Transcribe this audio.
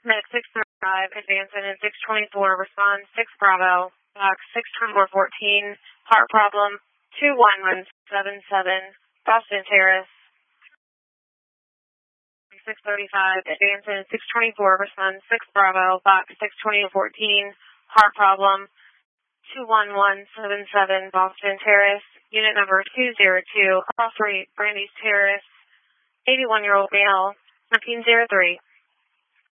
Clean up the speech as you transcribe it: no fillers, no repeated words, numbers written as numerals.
Med 635, advancing in 624, respond 6 Bravo, box 62414, heart problem 21177, Boston Terrace. 635, advancing in 624, respond 6 Bravo, box 62014, heart problem 21177, Boston Terrace, unit number 202, cross rate, Brandy's Terrace, 81-year-old male, 1903.